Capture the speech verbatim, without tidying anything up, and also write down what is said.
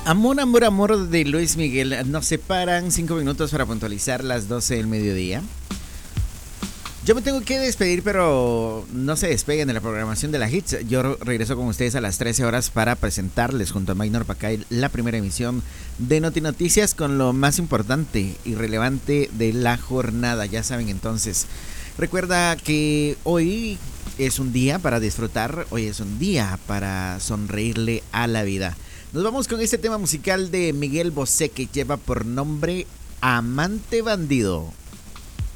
Amor, amor, amor de Luis Miguel. Nos separan cinco minutos para puntualizar las doce del mediodía. Yo me tengo que despedir, pero no se despeguen de la programación de la Hits. Yo regreso con ustedes a las trece horas para presentarles junto a Maynor Pacay la primera emisión de Noti Noticias con lo más importante y relevante de la jornada. Ya saben entonces. Recuerda que hoy es un día para disfrutar, hoy es un día para sonreírle a la vida. Nos vamos con este tema musical de Miguel Bosé que lleva por nombre Amante Bandido.